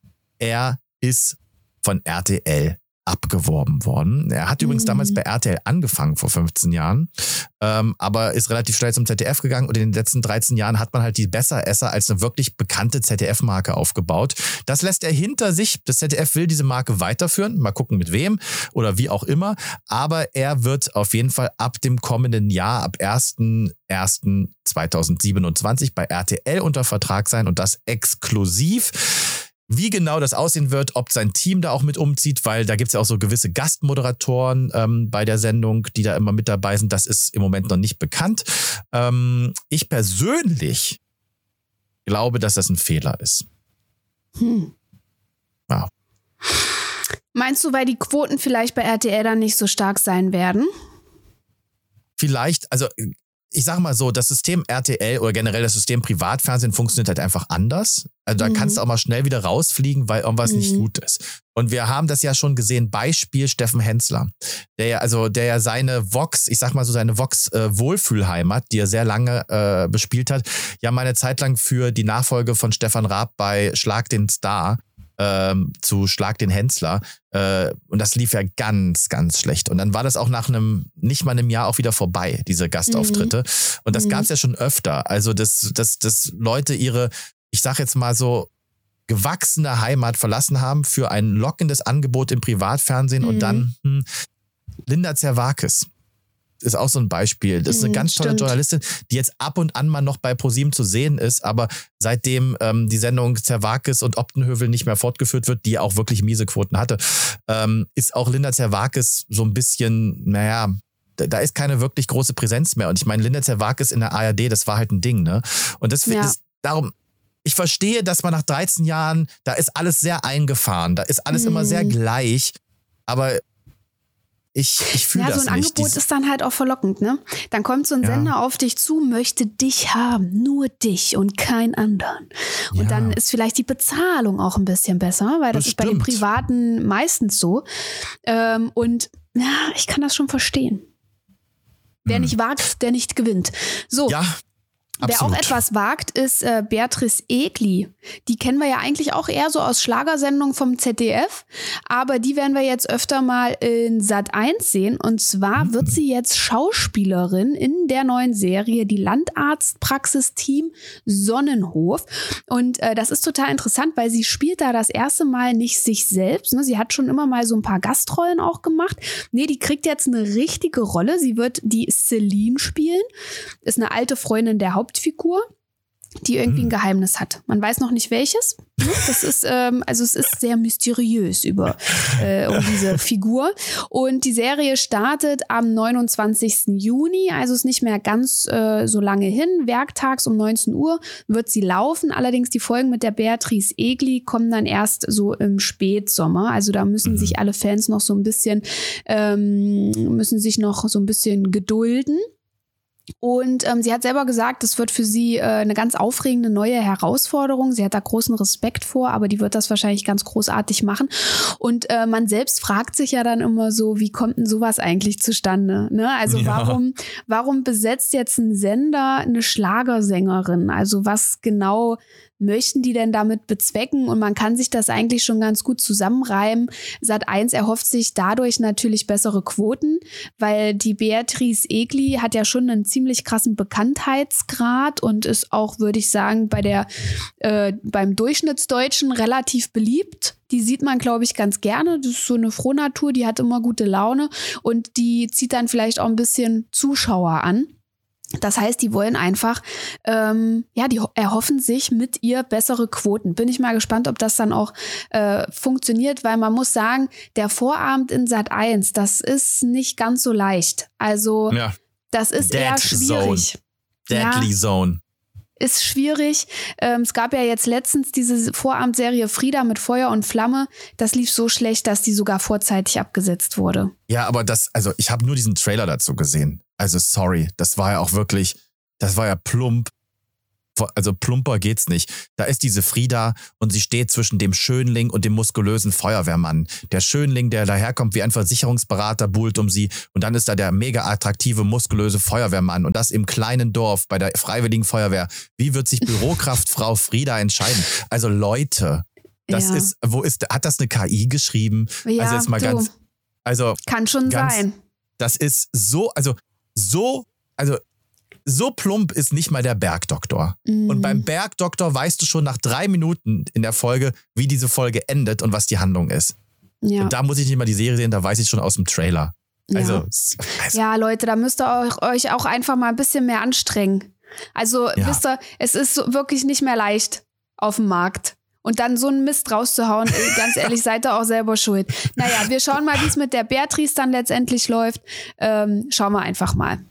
er ist von R T L abgeworben worden. Er hat übrigens Mhm. damals bei R T L angefangen vor fünfzehn Jahren, ähm, aber ist relativ schnell zum Z D F gegangen und in den letzten dreizehn Jahren hat man halt die Besseresser als eine wirklich bekannte Z D F-Marke aufgebaut. Das lässt er hinter sich. Das Z D F will diese Marke weiterführen. Mal gucken mit wem oder wie auch immer. Aber er wird auf jeden Fall ab dem kommenden Jahr, ab ersten ersten zweitausendsiebenundzwanzig bei R T L unter Vertrag sein und das exklusiv. Wie genau das aussehen wird, ob sein Team da auch mit umzieht, weil da gibt es ja auch so gewisse Gastmoderatoren ähm, bei der Sendung, die da immer mit dabei sind. Das ist im Moment noch nicht bekannt. Ähm, ich persönlich glaube, dass das ein Fehler ist. Hm. Ja. Meinst du, weil die Quoten vielleicht bei R T L dann nicht so stark sein werden? Vielleicht, also ich sag mal so, das System R T L oder generell das System Privatfernsehen funktioniert halt einfach anders. Also da mhm. kannst du auch mal schnell wieder rausfliegen, weil irgendwas mhm. nicht gut ist. Und wir haben das ja schon gesehen, Beispiel Steffen Hensler, der ja, also, der ja seine Vox, ich sag mal so seine Vox-Wohlfühlheimat, äh, die er sehr lange äh, bespielt hat, ja mal eine Zeit lang für die Nachfolge von Stefan Raab bei Schlag den Star ähm, zu Schlag den Hensler. Äh, und das lief ja ganz, ganz schlecht. Und dann war das auch nach einem, nicht mal einem Jahr auch wieder vorbei, diese Gastauftritte. Mhm. Und das mhm. gab es ja schon öfter. Also, dass, dass, dass Leute ihre, ich sag jetzt mal so, gewachsene Heimat verlassen haben für ein lockendes Angebot im Privatfernsehen mhm. und dann hm, Linda Zerwakis ist auch so ein Beispiel. Das ist eine ganz tolle Stimmt. Journalistin, die jetzt ab und an mal noch bei ProSieben zu sehen ist, aber seitdem ähm, die Sendung Zerwakis und Optenhövel nicht mehr fortgeführt wird, die auch wirklich miese Quoten hatte, ähm, ist auch Linda Zerwakis so ein bisschen, naja, da ist keine wirklich große Präsenz mehr. Und ich meine, Linda Zerwakis in der A R D, das war halt ein Ding, ne? Und das ja. ist darum, ich verstehe, dass man nach dreizehn Jahren, da ist alles sehr eingefahren, da ist alles mm. immer sehr gleich, aber ich, ich fühle ja, das nicht. Ja, so ein Angebot Dies- ist dann halt auch verlockend, ne? Dann kommt so ein Ja. Sender auf dich zu, möchte dich haben, nur dich und keinen anderen. Und Ja. dann ist vielleicht die Bezahlung auch ein bisschen besser, weil das, Das ist bei den stimmt. Privaten meistens so. Ähm, und ja, ich kann das schon verstehen. Wer Hm. nicht wagt, der nicht gewinnt. So. Ja. Wer Absolut. auch etwas wagt, ist äh, Beatrice Egli. Die kennen wir ja eigentlich auch eher so aus Schlagersendungen vom Z D F. Aber die werden wir jetzt öfter mal in Sat eins sehen. Und zwar Mhm. wird sie jetzt Schauspielerin in der neuen Serie Die Landarztpraxis-Team Sonnenhof. Und äh, das ist total interessant, weil sie spielt da das erste Mal nicht sich selbst. Ne? Sie hat schon immer mal so ein paar Gastrollen auch gemacht. Nee, die kriegt jetzt eine richtige Rolle. Sie wird die Celine spielen. Ist eine alte Freundin der Hauptfigur. Hauptfigur, die irgendwie ein Geheimnis hat. Man weiß noch nicht welches. Das ist, ähm, also es ist sehr mysteriös über äh, um diese Figur. Und die Serie startet am neunundzwanzigsten Juni, also ist nicht mehr ganz äh, so lange hin. Werktags um neunzehn Uhr wird sie laufen. Allerdings die Folgen mit der Beatrice Egli kommen dann erst so im Spätsommer. Also da müssen Mhm. sich alle Fans noch so ein bisschen, ähm, müssen sich noch so ein bisschen gedulden. Und ähm, sie hat selber gesagt, das wird für sie äh, eine ganz aufregende neue Herausforderung. Sie hat da großen Respekt vor, aber die wird das wahrscheinlich ganz großartig machen. Und äh, man selbst fragt sich ja dann immer so, wie kommt denn sowas eigentlich zustande? Ne? Also Ja. warum, warum besetzt jetzt ein Sender eine Schlagersängerin? Also was genau möchten die denn damit bezwecken? Und man kann sich das eigentlich schon ganz gut zusammenreimen. Sat eins erhofft sich dadurch natürlich bessere Quoten, weil die Beatrice Egli hat ja schon einen ziemlich krassen Bekanntheitsgrad und ist auch, würde ich sagen, bei der äh, beim Durchschnittsdeutschen relativ beliebt. Die sieht man, glaube ich, ganz gerne. Das ist so eine Frohnatur, die hat immer gute Laune und die zieht dann vielleicht auch ein bisschen Zuschauer an. Das heißt, die wollen einfach, ähm, ja, die erhoffen sich mit ihr bessere Quoten. Bin ich mal gespannt, ob das dann auch äh, funktioniert, weil man muss sagen, der Vorabend in Sat eins, das ist nicht ganz so leicht. Also Ja. das ist Dead eher schwierig. Deadly Ja. Zone. Ist schwierig. Ähm, es gab ja jetzt letztens diese Vorabendserie Frieda mit Feuer und Flamme. Das lief so schlecht, dass die sogar vorzeitig abgesetzt wurde. Ja, aber das, also ich habe nur diesen Trailer dazu gesehen. Also sorry, das war ja auch wirklich, das war ja plump. Also plumper geht's nicht. Da ist diese Frieda und sie steht zwischen dem Schönling und dem muskulösen Feuerwehrmann. Der Schönling, der daherkommt wie ein Versicherungsberater, buhlt um sie. Und dann ist da der mega attraktive, muskulöse Feuerwehrmann. Und das im kleinen Dorf bei der Freiwilligen Feuerwehr. Wie wird sich Bürokraftfrau Frieda entscheiden? Also Leute, das Ja. ist, wo ist, hat das eine K I geschrieben? Ja, also jetzt mal du. ganz, also Kann schon ganz, sein. das ist so, also so, also so plump ist nicht mal der Bergdoktor. Mhm. Und beim Bergdoktor weißt du schon nach drei Minuten in der Folge, wie diese Folge endet und was die Handlung ist. Ja. Und da muss ich nicht mal die Serie sehen, da weiß ich schon aus dem Trailer. Also, Ja. es- also Ja, Leute, da müsst ihr euch, euch auch einfach mal ein bisschen mehr anstrengen. Also, Ja. wisst ihr, es ist so wirklich nicht mehr leicht auf dem Markt. Und dann so einen Mist rauszuhauen, ey, ganz ehrlich, seid ihr auch selber schuld. Naja, wir schauen mal, wie es mit der Beatrice dann letztendlich läuft. Ähm, schauen wir einfach mal.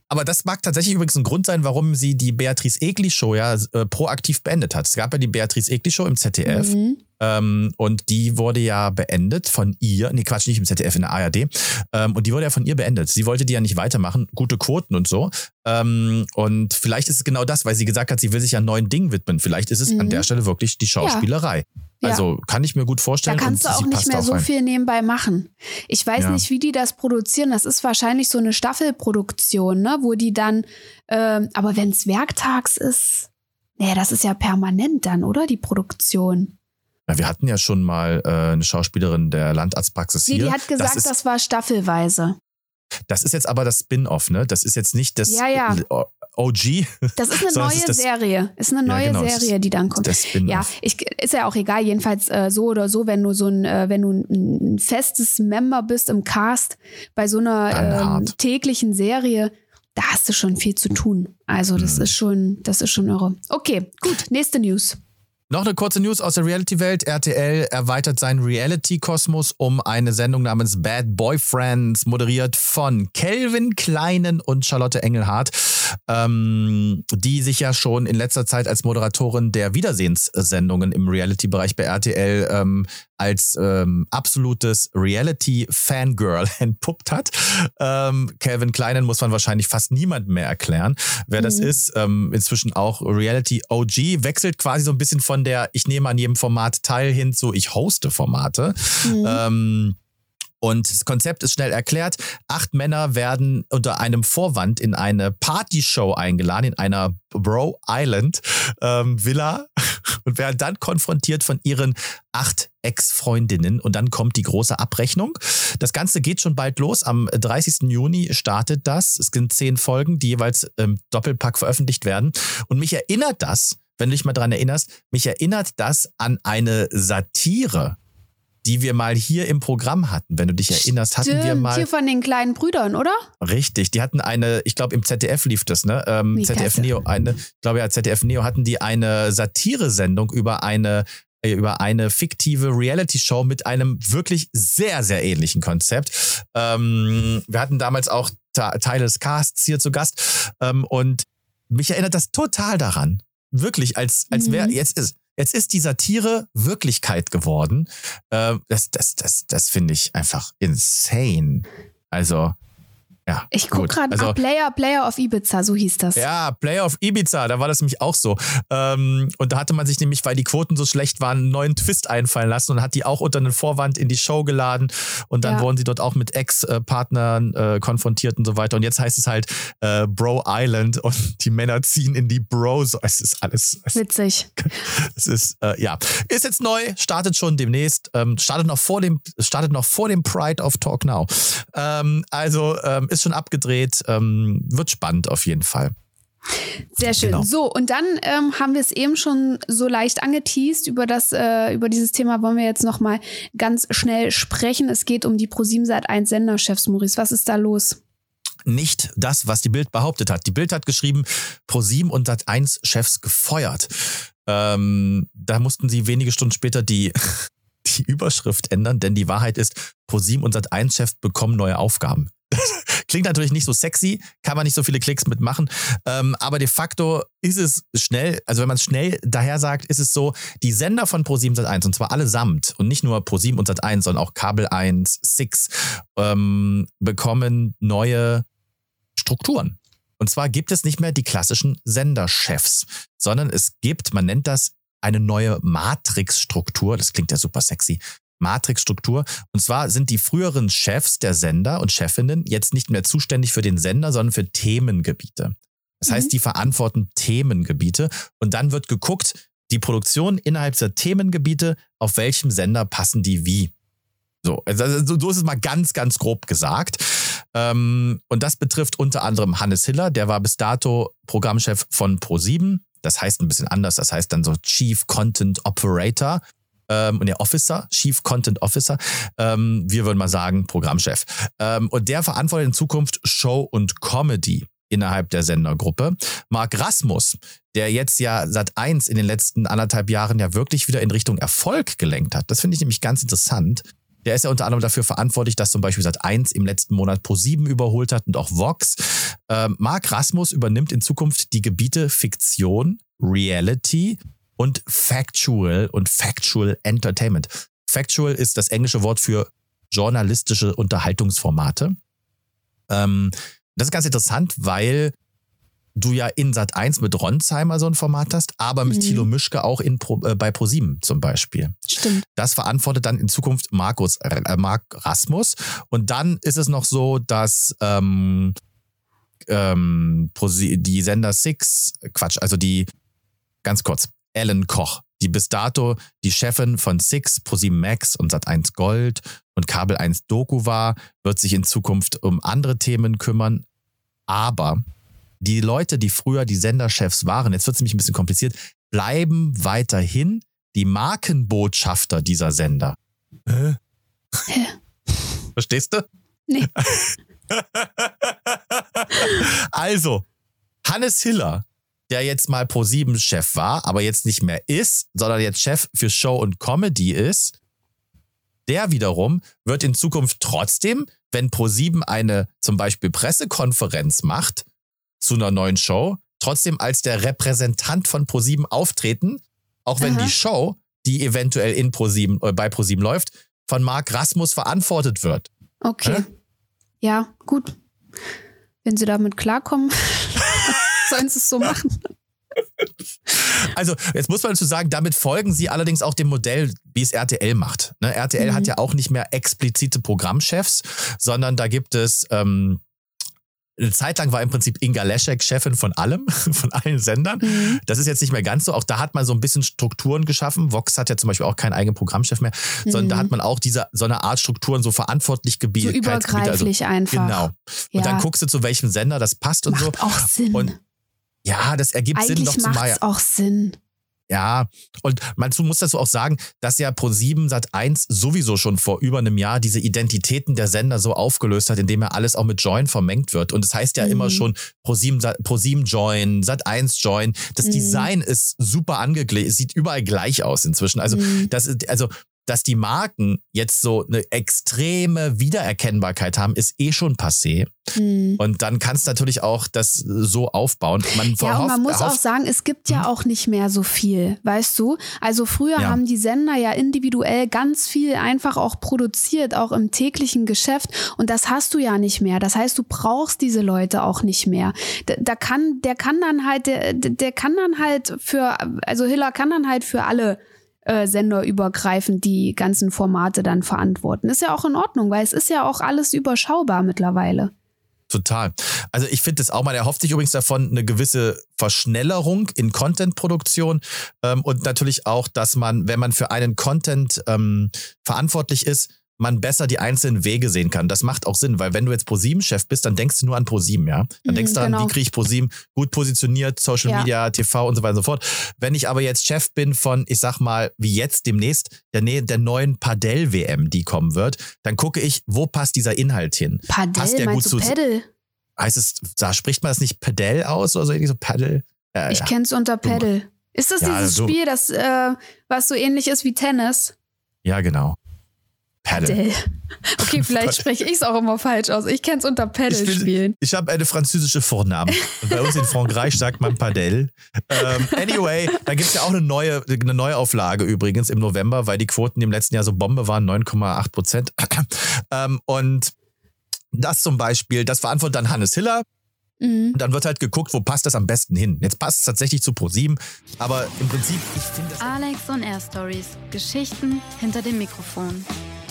Aber das mag tatsächlich übrigens ein Grund sein, warum sie die Beatrice Egli Show ja äh, proaktiv beendet hat. Es gab ja die Beatrice Egli Show im Z D F Mhm. ähm, und die wurde ja beendet von ihr, nee Quatsch, nicht im Z D F, in der A R D ähm, und die wurde ja von ihr beendet. Sie wollte die ja nicht weitermachen, gute Quoten und so ähm, und vielleicht ist es genau das, weil sie gesagt hat, sie will sich ja neuen Dingen widmen. Vielleicht ist es Mhm. an der Stelle wirklich die Schauspielerei. Ja. Also kann ich mir gut Da vorstellen. kannst und du auch sie nicht passt mehr auch so rein. viel nebenbei machen. Ich weiß Ja. nicht, wie die das produzieren. Das ist wahrscheinlich so eine Staffelproduktion, ne? Wo die dann, ähm, aber wenn es werktags ist, naja, das ist ja permanent dann, oder? Die Produktion. Ja, wir hatten ja schon mal äh, eine Schauspielerin der Landarztpraxis Nee, hier. die hat gesagt, das, das, ist, war staffelweise. das ist jetzt aber das Spin-off, ne? Das ist jetzt nicht das Ja, ja. O G. Das ist eine Sondern neue es ist das- Serie. Ist eine Ja, neue genau, es Serie, ist- die dann kommt. Das Spin-off. Ja, ich, ist ja auch egal. Jedenfalls äh, so oder so, wenn du so ein, äh, wenn du ein, ein festes Member bist im Cast bei so einer Dann ähm, hart. täglichen Serie, da hast du schon viel zu tun. Also das Mhm. ist schon, das ist schon irre. Okay, gut. Nächste News. Noch eine kurze News aus der Reality-Welt. R T L erweitert seinen Reality-Kosmos um eine Sendung namens Bad Boyfriends, moderiert von Kelvin Kleinen und Charlotte Engelhardt, ähm, die sich ja schon in letzter Zeit als Moderatorin der Wiedersehenssendungen im Reality-Bereich bei R T L ähm, als ähm, absolutes Reality-Fangirl entpuppt hat. Ähm, Kelvin Kleinen muss man wahrscheinlich fast niemandem mehr erklären, wer das Mhm. ist. Ähm, inzwischen auch Reality-O G, wechselt quasi so ein bisschen von der ich nehme an jedem Format teil hin zu ich hoste Formate. Mhm. Ähm, Und das Konzept ist schnell erklärt. Acht Männer werden unter einem Vorwand in eine Partyshow eingeladen, in einer Bro Island ähm, Villa und werden dann konfrontiert von ihren acht Ex-Freundinnen. Und dann kommt die große Abrechnung. Das Ganze geht schon bald los. Am dreißigsten Juni startet das. Es sind zehn Folgen, die jeweils im Doppelpack veröffentlicht werden. Und mich erinnert das, wenn du dich mal dran erinnerst, mich erinnert das an eine Satire, die wir mal hier im Programm hatten. Wenn du dich erinnerst, hatten wir Stimmt, mal... hier von den kleinen Brüdern, oder? Richtig, die hatten eine, ich glaube im Z D F lief das, ne? Ähm, Wie Z D F heißt das? Neo, eine, ich glaube ja, Z D F Neo hatten die eine Satire-Sendung über eine äh, über eine fiktive Reality-Show mit einem wirklich sehr, sehr ähnlichen Konzept. Ähm, wir hatten damals auch Ta- Teile des Casts hier zu Gast ähm, und mich erinnert das total daran. Wirklich, als, als wäre, Mhm. jetzt ist, jetzt ist die Satire Wirklichkeit geworden. Äh, das, das, das, das finde ich einfach insane. Also, ja. Ich gucke gut. gerade, Also, ah, Player, Player of Ibiza, so hieß das. ja, Player of Ibiza, da war das nämlich auch so. Ähm, und da hatte man sich nämlich, weil die Quoten so schlecht waren, einen neuen Twist einfallen lassen und hat die auch unter einen Vorwand in die Show geladen. Und dann Ja. wurden sie dort auch mit Ex-Partnern äh, konfrontiert und so weiter. Und jetzt heißt es halt äh, Bro Island und die Männer ziehen in die Bros. Es ist alles, es, Witzig. es ist, äh, ja. Ist jetzt neu, startet schon demnächst, ähm, startet noch vor dem, startet noch vor dem Pride of Talk Now. Ähm, also, ähm, ist schon abgedreht, ähm, wird spannend auf jeden Fall. Sehr schön. Genau. So, und dann ähm, haben wir es eben schon so leicht angeteast. Über das, äh, über dieses Thema wollen wir jetzt noch mal ganz schnell sprechen. Es geht um die ProSieben Sat eins Senderchefs, Maurice. Was ist da los? Nicht das, was die Bild behauptet hat. Die Bild hat geschrieben, ProSieben und Sat eins Chefs gefeuert. Ähm, da mussten sie wenige Stunden später die, die Überschrift ändern, denn die Wahrheit ist, ProSieben und Sat eins Chefs bekommen neue Aufgaben. Klingt natürlich nicht so sexy, kann man nicht so viele Klicks mitmachen, ähm, aber de facto ist es schnell, also wenn man es schnell daher sagt, ist es so, die Sender von ProSieben Sat eins, und zwar allesamt und nicht nur ProSieben und Sat eins, sondern auch Kabel eins, Six, ähm, bekommen neue Strukturen. Und zwar gibt es nicht mehr die klassischen Senderchefs, sondern es gibt, man nennt das eine neue Matrixstruktur, das klingt ja super sexy, Matrixstruktur. Und zwar sind die früheren Chefs der Sender und Chefinnen jetzt nicht mehr zuständig für den Sender, sondern für Themengebiete. Das heißt, Mhm. die verantworten Themengebiete und dann wird geguckt, die Produktion innerhalb der Themengebiete, auf welchem Sender passen die wie. So, also so ist es mal ganz, ganz grob gesagt. Ähm, und das betrifft unter anderem Hannes Hiller, der war bis dato Programmchef von ProSieben. Das heißt ein bisschen anders, das heißt dann so Chief Content Operator. Ähm, und der Officer, Chief Content Officer, ähm, wir würden mal sagen Programmchef. Ähm, und der verantwortet in Zukunft Show und Comedy innerhalb der Sendergruppe. Marc Rasmus, der jetzt ja Sat eins in den letzten anderthalb Jahren ja wirklich wieder in Richtung Erfolg gelenkt hat. Das finde ich nämlich ganz interessant. Der ist ja unter anderem dafür verantwortlich, dass zum Beispiel Sat eins im letzten Monat ProSieben überholt hat und auch Vox. Ähm, Mark Rasmus übernimmt in Zukunft die Gebiete Fiktion, Reality und Factual und Factual Entertainment. Factual ist das englische Wort für journalistische Unterhaltungsformate. Ähm, das ist ganz interessant, weil du ja in Sat eins mit Ronsheimer so ein Format hast, aber mit mhm. Thilo Mischke auch in Pro, äh, bei ProSieben zum Beispiel. Stimmt. Das verantwortet dann in Zukunft Markus, äh, Mark Rasmus. Und dann ist es noch so, dass ähm, ähm, die Sender Six, Quatsch, also die, ganz kurz, Ellen Koch, die bis dato die Chefin von Six, ProSieben Max und Sat eins Gold und Kabel eins Doku war, wird sich in Zukunft um andere Themen kümmern. Aber die Leute, die früher die Senderchefs waren, jetzt wird es nämlich ein bisschen kompliziert, bleiben weiterhin die Markenbotschafter dieser Sender. Hä? Hä? Verstehst du? Nee. Also, Hannes Hiller, der jetzt mal ProSieben-Chef war, aber jetzt nicht mehr ist, sondern jetzt Chef für Show und Comedy ist, der wiederum wird in Zukunft trotzdem, wenn ProSieben eine zum Beispiel Pressekonferenz macht zu einer neuen Show, trotzdem als der Repräsentant von ProSieben auftreten, auch wenn Aha. die Show, die eventuell in ProSieben, äh, bei ProSieben läuft, von Mark Rasmus verantwortet wird. Okay. Hä? Ja, gut. Wenn sie damit klarkommen, sollen sie es so machen. Also, jetzt muss man dazu sagen, damit folgen sie allerdings auch dem Modell, wie es R T L macht. Ne? R T L mhm. hat ja auch nicht mehr explizite Programmchefs, sondern da gibt es, ähm, eine Zeit lang war im Prinzip Inga Leschek Chefin von allem, von allen Sendern. Mhm. Das ist jetzt nicht mehr ganz so. Auch da hat man so ein bisschen Strukturen geschaffen. Vox hat ja zum Beispiel auch keinen eigenen Programmchef mehr, mhm. sondern da hat man auch diese, so eine Art Strukturen, so Verantwortlichkeit. So übergreiflich also, einfach. Genau. Ja. Und dann guckst du, zu welchem Sender das passt und Macht so. Macht auch Sinn. Und ja, das ergibt Eigentlich Sinn. Doch macht es auch Sinn. Ja, und man muss dazu auch sagen, dass ja ProSieben Sat eins sowieso schon vor über einem Jahr diese Identitäten der Sender so aufgelöst hat, indem ja alles auch mit Join vermengt wird. Und das heißt ja mhm. immer schon ProSieben, ProSieben Join, Sat eins Join. Das mhm. Design ist super angeglichen, es sieht überall gleich aus inzwischen. Also mhm. das ist, also dass die Marken jetzt so eine extreme Wiedererkennbarkeit haben, ist eh schon passé. Mhm. Und dann kannst du natürlich auch das so aufbauen. Man ja, und man muss auch sagen, es gibt ja auch nicht mehr so viel, weißt du? Also früher ja. haben die Sender ja individuell ganz viel einfach auch produziert, auch im täglichen Geschäft. Und das hast du ja nicht mehr. Das heißt, du brauchst diese Leute auch nicht mehr. Da, da kann, der kann dann halt, der, der kann dann halt für, also Hiller kann dann halt für alle Äh, senderübergreifend die ganzen Formate dann verantworten. Ist ja auch in Ordnung, weil es ist ja auch alles überschaubar mittlerweile. Total. Also ich finde das auch, man erhofft sich übrigens davon eine gewisse Verschnellerung in Content-Produktion ähm, und natürlich auch, dass man, wenn man für einen Content ähm, verantwortlich ist, man besser die einzelnen Wege sehen kann. Das macht auch Sinn, weil wenn du jetzt ProSieben-Chef bist, dann denkst du nur an ProSieben, ja? Dann denkst du daran, genau. wie kriege ich ProSieben gut positioniert, Social ja. Media, T V und so weiter und so fort. Wenn ich aber jetzt Chef bin von, ich sag mal, wie jetzt demnächst, der, der neuen Padel-W M, die kommen wird, dann gucke ich, wo passt dieser Inhalt hin? Padel, passt der gut du zu, Paddle? Heißt es, da spricht man das nicht Padel aus oder so, irgendwie so Paddle? Äh, ich ja. kenn's unter Paddle. Ist das ja, dieses so. Spiel, das, äh, was so ähnlich ist wie Tennis? Ja, genau. Paddle. Okay, vielleicht spreche ich es auch immer falsch aus. Ich kenne es unter Paddle-Spielen. Ich, ich habe eine französische Vornamen. Und bei uns in Frankreich sagt man Padel. Ähm, anyway, da gibt es ja auch eine neue, eine Neuauflage übrigens im November, weil die Quoten im letzten Jahr so Bombe waren, neun Komma acht Prozent. ähm, und das zum Beispiel, das verantwortet dann Hannes Hiller. Mhm. Und dann wird halt geguckt, wo passt das am besten hin. Jetzt passt es tatsächlich zu ProSieben, aber im Prinzip, ich finde... Alex on Air Stories. Geschichten hinter dem Mikrofon.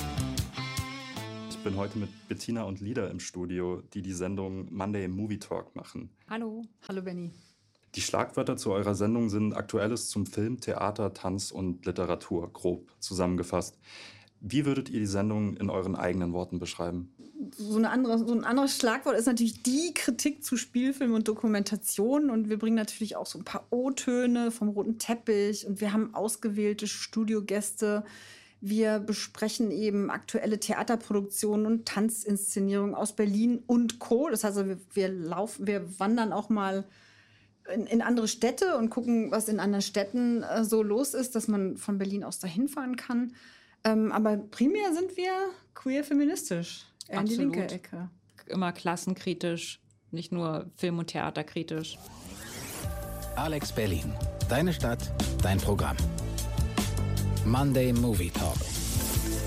Ich bin heute mit Bettina und Lida im Studio, die die Sendung Monday Movie Talk machen. Hallo, hallo Benni. Die Schlagwörter zu eurer Sendung sind Aktuelles zum Film, Theater, Tanz und Literatur, grob zusammengefasst. Wie würdet ihr die Sendung in euren eigenen Worten beschreiben? So, eine andere, so ein anderes Schlagwort ist natürlich die Kritik zu Spielfilm und Dokumentation. Und wir bringen natürlich auch so ein paar O-Töne vom roten Teppich. Und wir haben ausgewählte Studiogäste. Wir besprechen eben aktuelle Theaterproduktionen und Tanzinszenierungen aus Berlin und Co. Das heißt, wir, wir, laufen, wir wandern auch mal in, in andere Städte und gucken, was in anderen Städten äh, so los ist, dass man von Berlin aus dahin fahren kann. Ähm, aber primär sind wir queer-feministisch. Eher in die linke Ecke. Immer klassenkritisch, nicht nur Film- und Theaterkritisch. Alex Berlin. Deine Stadt, dein Programm. Monday Movie Talk.